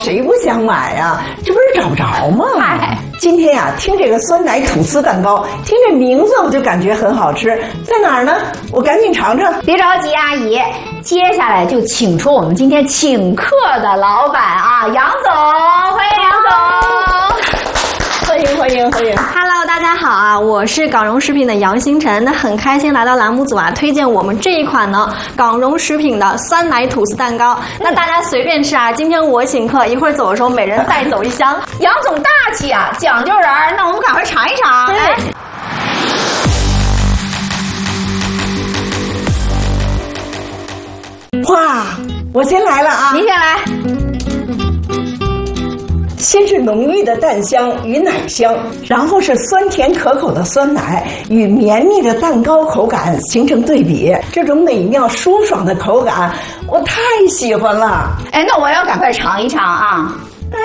谁不想买呀？这不是找不着吗？今天呀，听这个酸奶吐司蛋糕，听这名字我就感觉很好吃，在哪儿呢？我赶紧尝尝。 别着急，阿姨，接下来就请出我们今天请客的老板啊，杨总，欢迎杨总。 欢迎 Hello， 大家好啊，我是港荣食品的杨星辰，那很开心来到栏目组啊，推荐我们这一款呢港荣食品的酸奶吐司蛋糕。那大家随便吃啊，今天我请客，一会儿走的时候每人带走一箱。 杨总大气啊，讲究人，那我们赶快尝一尝。哎， 哇，我先来了啊！ 您先来。 先是浓郁的蛋香与奶香，然后是酸甜可口的酸奶与绵密的蛋糕口感形成对比，这种美妙舒爽的口感，我太喜欢了。 哎，那我要赶快尝一尝啊！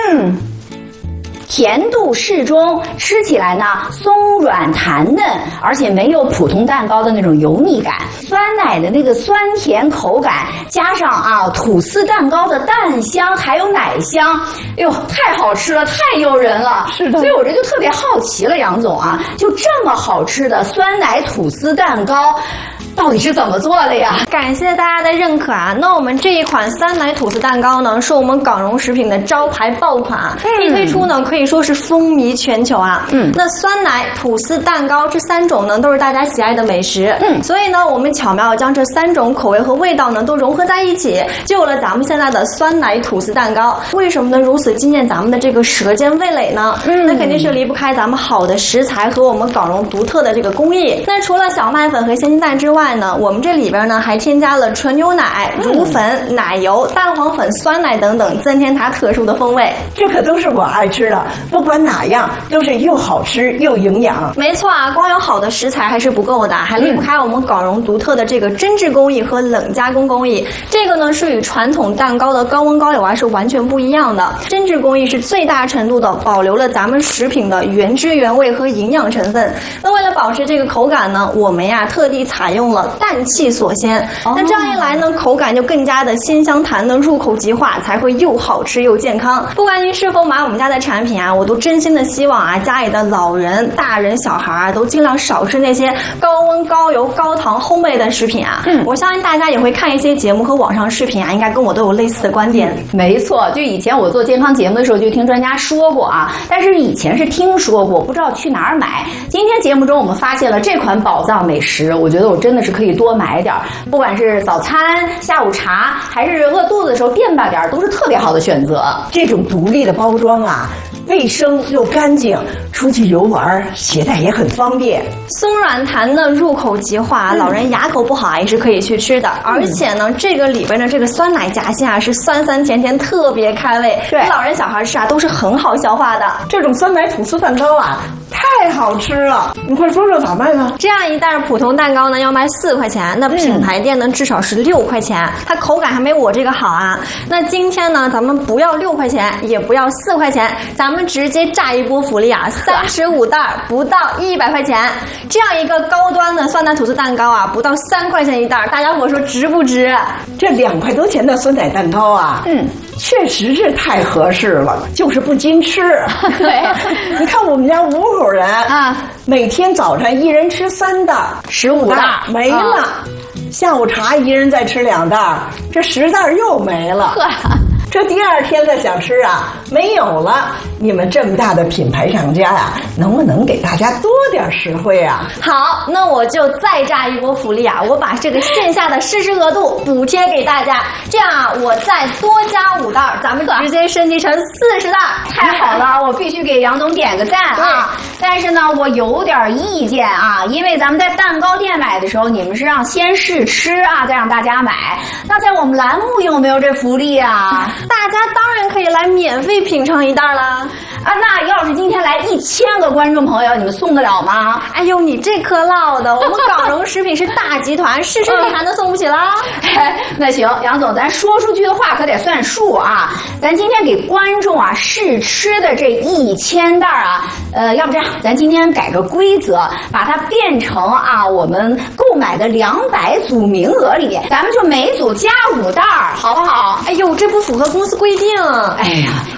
甜度适中，吃起来呢松软弹嫩，而且没有普通蛋糕的那种油腻感。酸奶的那个酸甜口感，加上啊吐司蛋糕的蛋香还有奶香，哎呦，太好吃了，太诱人了。 是的， 所以我这就特别好奇了，杨总啊，就这么好吃的酸奶吐司蛋糕，到底是怎么做的呀？ 感谢大家的认可啊！那我们这一款酸奶吐司蛋糕呢，是我们港荣食品的招牌爆款，一推出呢可以说是风靡全球啊。那酸奶吐司蛋糕这3种呢都是大家喜爱的美食，所以呢我们巧妙将这3种口味和味道呢都融合在一起，就有了咱们现在的酸奶吐司蛋糕。为什么呢如此惊艳咱们的这个舌尖味蕾呢？那肯定是离不开咱们好的食材和我们港荣独特的这个工艺。那除了小麦粉和鲜鸡蛋之外呢，我们这里边呢还添加了纯牛奶、乳粉、奶油、蛋黄粉、酸奶等等，增添它特殊的风味。 这可都是我爱吃的，不管哪样都是又好吃又营养。 没错啊，光有好的食材还是不够的，还离不开我们港荣独特的这个针制工艺和冷加工工艺。这个呢是与传统蛋糕的高温高油是完全不一样的。针制工艺是最大程度的保留了咱们食品的原汁原味和营养成分。那为了保持这个口感呢，我们呀特地采用了氮气锁鲜。那这样一来呢，口感就更加的鲜香弹嫩，入口即化，才会又好吃又健康。不管您是否买我们家的产品啊，我都真心的希望啊，家里的老人、大人、小孩啊，都尽量少吃那些高温、高油、高糖烘焙的食品啊。我相信大家也会看一些节目和网上视频啊，应该跟我都有类似的观点。 没错，就以前我做健康节目的时候，就听专家说过啊，但是以前是听说过，不知道去哪儿买。今天节目中我们发现了这款宝藏美食，我觉得我真的是可以多买点，不管是早餐、下午茶，还是饿肚子的时候垫吧点，都是特别好的选择。 这种独立的包装啊，卫生又干净，出去游玩携带也很方便。 松软弹嫩，入口即化，老人牙口不好啊也是可以去吃的。而且呢，这个里边的这个酸奶夹心啊，是酸酸甜甜，特别开胃， 对， 老人小孩吃啊都是很好消化的。 这种酸奶吐司蛋糕啊，太好吃了！你快说说咋卖呢？ 这样一袋普通蛋糕呢要卖4块钱，那品牌店呢至少是6块钱，它口感还没我这个好啊。那今天呢，咱们不要6块钱，也不要4块钱，咱们直接炸一波福利啊！35袋不到100块钱，这样一个高端的酸奶吐司蛋糕啊，不到3块钱一袋，大家伙说值不值？ 这2块多钱的酸奶蛋糕啊，确实是太合适了，就是不禁吃。 对， 你看我们家5口人啊，每天早上一人吃3袋，15袋没了。下午茶一人再吃2袋，这10袋又没了。这第2天再想吃啊，没有了。你们这么大的品牌厂家呀，能不能给大家多点实惠啊？ 好，那我就再炸一波福利啊！我把这个剩下的试吃额度补贴给大家，这样啊，我再多加5袋，咱们直接升级成40袋。 太好了，我必须给杨总点个赞啊！但是呢，我有点意见啊，因为咱们在蛋糕店买的时候，你们是让先试吃啊，再让大家买。那在我们栏目有没有这福利啊？ 大家当然可以来免费品尝1袋啦！ 啊，那要是今天来1 1000个观众朋友，你们送得了吗？ 哎呦，你这可唠的，我们港荣食品是大集团，试吃品还能送不起啦？ 那行，杨总，咱说出去的话可得算数啊！咱今天给观众啊试吃的这1000袋啊，要不这样，咱今天改个规则，把它变成啊我们购买的200组名额里面，咱们就每组加5袋，好不好？ 哎呦，这不符合公司规定。 哎呀。